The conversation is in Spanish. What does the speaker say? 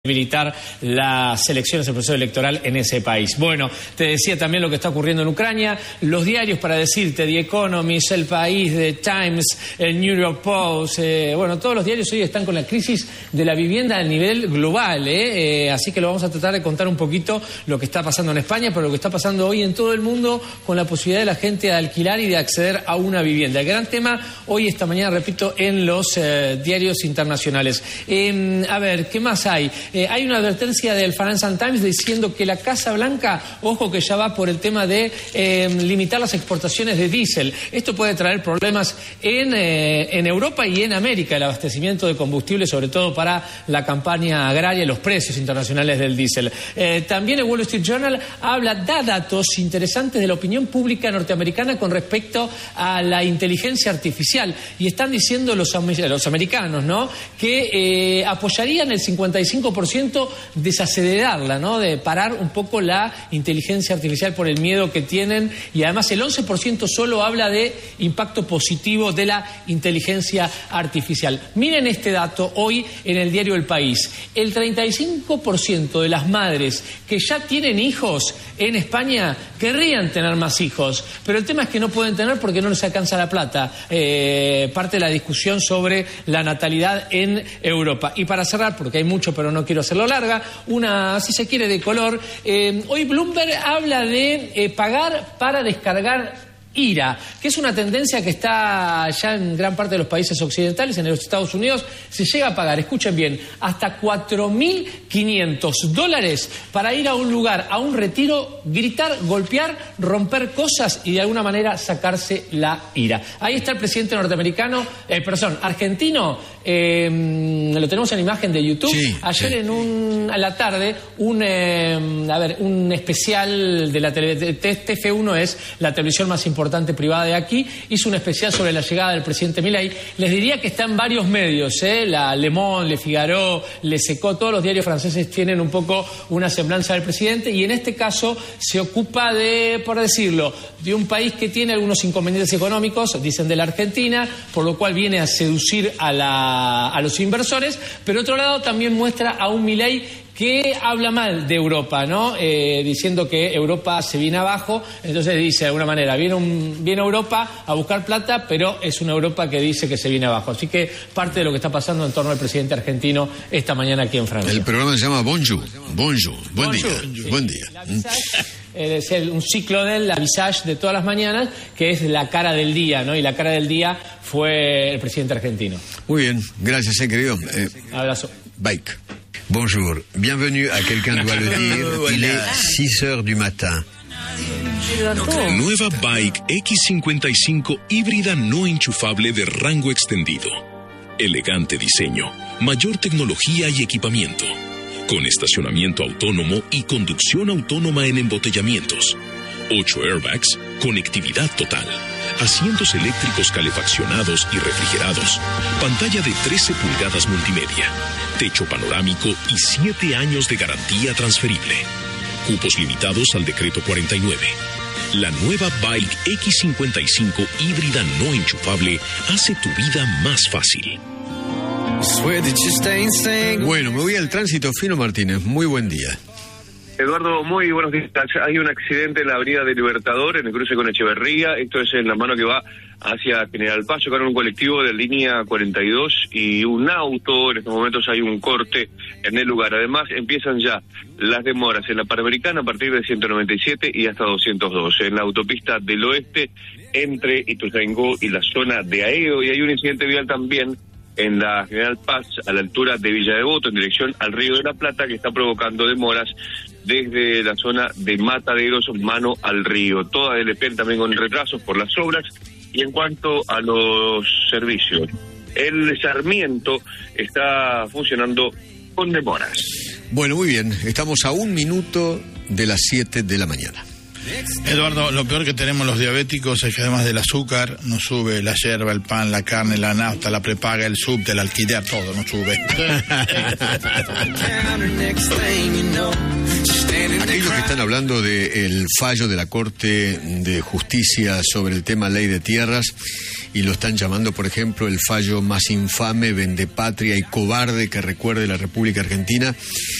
debilitar las elecciones, el proceso electoral en ese país. Bueno, te decía también lo que está ocurriendo en Ucrania, los diarios para decirte, The Economist, El País, The Times, el New York Post, bueno, todos los diarios hoy están con la crisis de la vivienda a nivel global, así que lo vamos a tratar de contar un poquito lo que está pasando en España, pero lo que está pasando hoy en todo el mundo con la posibilidad de la gente de alquilar y de acceder a una vivienda. El gran tema hoy, esta mañana, repito, en los diarios internacionales. A ver, ¿qué más hay? Hay una advertencia del Financial Times diciendo que la Casa Blanca, ojo que ya va por el tema de limitar las exportaciones de diésel. Esto puede traer problemas en Europa y en América, el abastecimiento de combustible, sobre todo para la campaña agraria y los precios internacionales del diésel. También el Wall Street Journal da datos interesantes de la opinión pública norteamericana con respecto a la inteligencia artificial. Y están diciendo los americanos, ¿no?, que apoyarían el 55% desacelerarla, ¿no?, de parar un poco la inteligencia artificial por el miedo que tienen, y además el 11% solo habla de impacto positivo de la inteligencia artificial. Miren este dato hoy en el diario El País. El 35% de las madres que ya tienen hijos en España querrían tener más hijos, pero el tema es que no pueden tener porque no les alcanza la plata. Parte de la discusión sobre la natalidad en Europa. Y para cerrar, porque hay mucho pero no quiero hacerlo larga, una, si se quiere, de color. Hoy Bloomberg habla de pagar para descargar ira, que es una tendencia que está ya en gran parte de los países occidentales. En los Estados Unidos se llega a pagar, escuchen bien, hasta $4.500 para ir a un lugar, a un retiro, gritar, golpear, romper cosas y de alguna manera sacarse la ira. Ahí está el presidente norteamericano, argentino, lo tenemos en imagen de YouTube. Sí, ayer sí. A la tarde, un especial de la TF1, es la televisión más importante privada de aquí, hizo un especial sobre la llegada del presidente Milei. Les diría que está en varios medios, la Le Monde, Le Figaro, Le Secó, todos los diarios franceses tienen un poco una semblanza del presidente, y en este caso se ocupa de, por decirlo, de un país que tiene algunos inconvenientes económicos, dicen de la Argentina, por lo cual viene a seducir a los inversores, pero otro lado también muestra a un Milei que habla mal de Europa, ¿no? Diciendo que Europa se viene abajo. Entonces dice, de alguna manera, viene Europa a buscar plata, pero es una Europa que dice que se viene abajo. Así que parte de lo que está pasando en torno al presidente argentino esta mañana aquí en Francia. El programa se llama Bonjour. Bonjour. Buen día. Sí. Buen día. Es un ciclo del visage de todas las mañanas, que es la cara del día, ¿no? Y la cara del día fue el presidente argentino. Muy bien, gracias, querido. Abrazo. Bike. Bonjour, bienvenue à Quelqu'un doit le dire, il est 6h du matin. Nueva Bike X55 híbrida no enchufable de rango extendido. Elegante diseño, mayor tecnología y equipamiento. Con estacionamiento autónomo y conducción autónoma en embotellamientos. 8 airbags, conectividad total. Asientos eléctricos calefaccionados y refrigerados. Pantalla de 13 pulgadas multimedia. Techo panorámico y 7 años de garantía transferible. Cupos limitados al decreto 49. La nueva Bike X55 híbrida no enchufable hace tu vida más fácil. Bueno, me voy al tránsito. Fino Martínez, muy buen día. Eduardo, muy buenos días. Hay un accidente en la avenida de Libertador, en el cruce con Echeverría. Esto es en la mano que va hacia General Paz. Chocaron un colectivo de línea 42 y un auto. En estos momentos hay un corte en el lugar. Además, empiezan ya las demoras en la Panamericana a partir de 197 y hasta 202. En la autopista del oeste, entre Ituzaingó y la zona de Aedo. Y hay un incidente vial también en la General Paz, a la altura de Villa Devoto, en dirección al Río de la Plata, que está provocando demoras desde la zona de Mataderos, mano al río. Toda LP también con retrasos por las obras. Y en cuanto a los servicios, el Sarmiento está funcionando con demoras. Bueno, muy bien. Estamos a 1 minuto de las 7 de la mañana. Eduardo, lo peor que tenemos los diabéticos es que además del azúcar nos sube la yerba, el pan, la carne, la nafta, la prepaga, el subte, el alquiler, todo nos sube. Aquellos que están hablando del fallo de la Corte de Justicia sobre el tema ley de tierras y lo están llamando, por ejemplo, el fallo más infame, vendepatria y cobarde que recuerde la República Argentina,